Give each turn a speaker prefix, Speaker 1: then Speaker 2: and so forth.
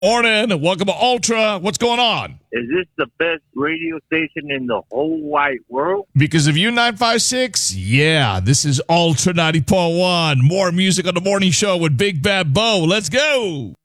Speaker 1: Morning, welcome to Ultra. What's going on?
Speaker 2: Is this the best radio station in the whole wide world?
Speaker 1: Because of you, 956? Yeah, this is Ultra 90.1. More music on the morning show with Big Bad Bo. Let's go.